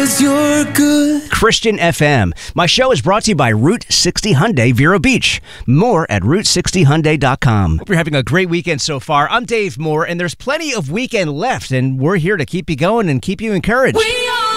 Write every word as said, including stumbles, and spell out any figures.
'cause you're good. Christian F M. My show is brought to you by Route sixty Hyundai Vero Beach. More at route sixty hyundai dot com. Hope you're having a great weekend so far. I'm Dave Moore, and there's plenty of weekend left, and we're here to keep you going and keep you encouraged. We